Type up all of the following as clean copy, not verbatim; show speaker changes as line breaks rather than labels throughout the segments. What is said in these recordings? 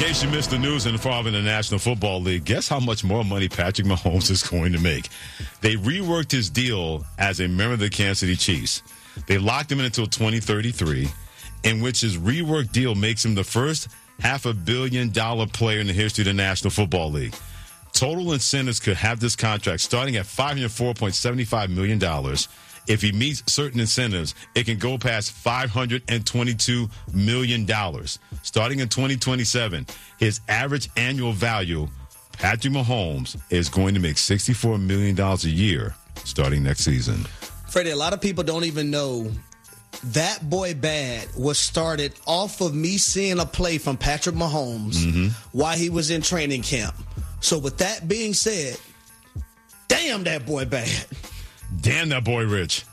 case you missed the news involving the National Football League, guess how much more money Patrick Mahomes is going to make? They reworked his deal as a member of the Kansas City Chiefs. They locked him in until 2033, in which his reworked deal makes him the first $500 million player in the history of the National Football League. Total incentives could have this contract starting at $504.75 million. If he meets certain incentives, it can go past $522 million. Starting in 2027, his average annual value, Patrick Mahomes, is going to make $64 million a year starting next season.
Freddie, a lot of people don't even know That Boy Bad was started off of me seeing a play from Patrick Mahomes while he was in training camp. So with that being said, damn that boy bad.
Damn that boy rich.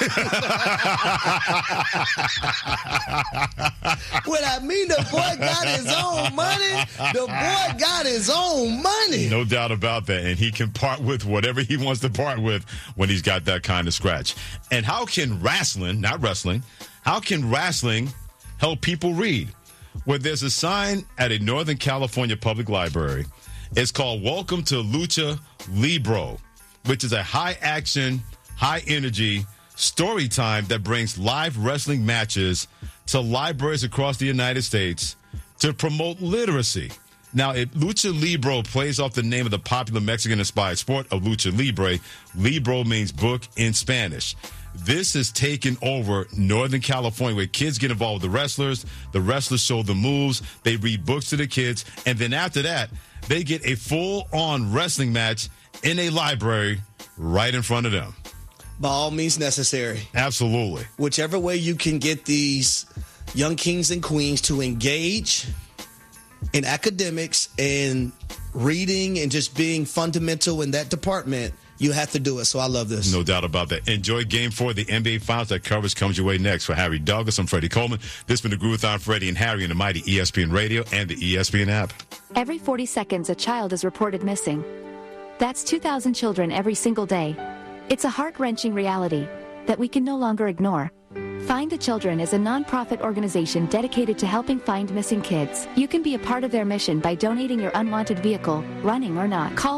What I mean, the boy got his own money. The boy got his own money.
No doubt about that. And he can part with whatever he wants to part with when he's got that kind of scratch. And how can wrestling, not wrestling, how can wrestling help people read? Well, there's a sign at a Northern California public library. It's called Welcome to Lucha Libre, which is a high-action, high-energy story time that brings live wrestling matches to libraries across the United States to promote literacy. Now, Lucha Libre plays off the name of the popular Mexican-inspired sport of Lucha Libre. Libro means book in Spanish. This has taken over Northern California, where kids get involved with the wrestlers show the moves, they read books to the kids, and then after that, they get a full-on wrestling match in a library right in front of them.
By all means necessary.
Absolutely.
Whichever way you can get these young kings and queens to engage in academics and reading and just being fundamental in that department, you have to do it. So I love this.
No doubt about that. Enjoy Game 4 of the NBA Finals. That coverage comes your way next. For Harry Douglas, I'm Freddie Coleman. This has been the Groove-a-thon, Freddie and Harry, and the mighty ESPN Radio and the ESPN app.
Every 40 seconds, a child is reported missing. That's 2,000 children every single day. It's a heart-wrenching reality that we can no longer ignore. Find the Children is a non-profit organization dedicated to helping find missing kids. You can be a part of their mission by donating your unwanted vehicle, running or not. Call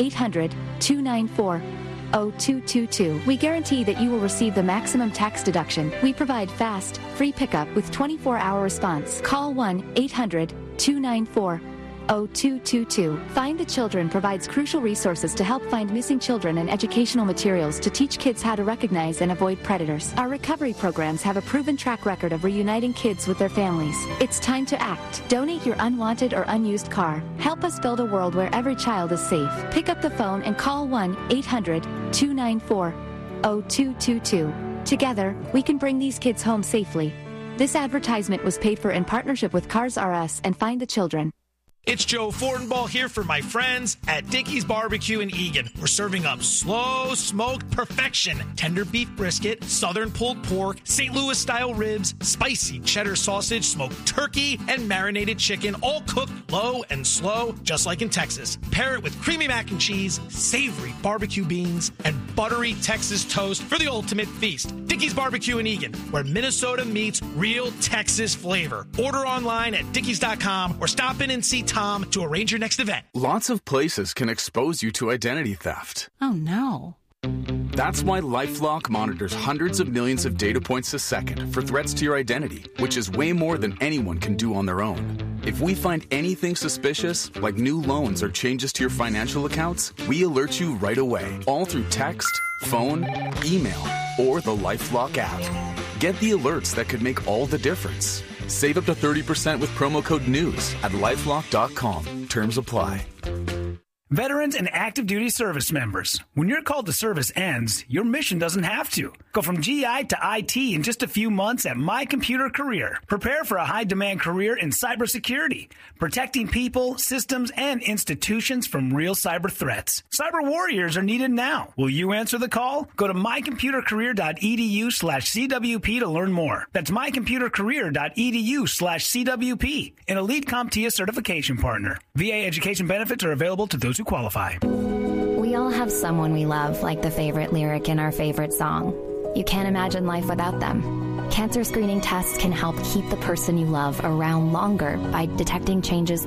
1-800-294-0222. We guarantee that you will receive the maximum tax deduction. We provide fast, free pickup with 24-hour response. Call 1-800-294-0222. Find the Children provides crucial resources to help find missing children and educational materials to teach kids how to recognize and avoid predators. Our recovery programs have a proven track record of reuniting kids with their families. It's time to act. Donate your unwanted or unused car. Help us build a world where every child is safe. Pick up the phone and call 1-800-294-0222. Together, we can bring these kids home safely. This advertisement was paid for in partnership with Cars R Us and Find the Children.
It's Joe Fortenbaugh here for my friends at Dickey's Barbecue in Eagan. We're serving up slow smoked perfection. Tender beef brisket, southern pulled pork, St. Louis style ribs, spicy cheddar sausage, smoked turkey, and marinated chicken, all cooked low and slow, just like in Texas. Pair it with creamy mac and cheese, savory barbecue beans, and buttery Texas toast for the ultimate feast. Dickey's Barbecue in Eagan, where Minnesota meets real Texas flavor. Order online at dickeys.com or stop in and see Tom to arrange your next event.
Lots of places can expose you to identity theft.
Oh, no.
That's why LifeLock monitors hundreds of millions of data points a second for threats to your identity, which is way more than anyone can do on their own. If we find anything suspicious, like new loans or changes to your financial accounts, we alert you right away, all through text, phone, email, or the LifeLock app. Get the alerts that could make all the difference. Save up to 30% with promo code NEWS at LifeLock.com. Terms apply.
Veterans and active duty service members, when your call to service ends, your mission doesn't have to. Go from GI to IT in just a few months at My Computer Career. Prepare for a high-demand career in cybersecurity, protecting people, systems, and institutions from real cyber threats. Cyber warriors are needed now. Will you answer the call? Go to mycomputercareer.edu/CWP to learn more. That's mycomputercareer.edu/CWP, an Elite CompTIA certification partner. VA education benefits are available to those who qualify.
We all have someone we love, like the favorite lyric in our favorite song. You can't imagine life without them. Cancer screening tests can help keep the person you love around longer by detecting changes